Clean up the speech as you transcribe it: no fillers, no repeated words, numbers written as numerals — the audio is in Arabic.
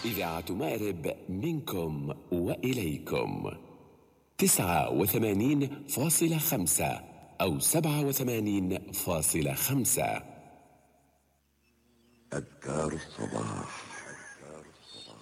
إذاعة مأرب منكم وإليكم 89.5 أو 87.5. أذكار الصباح.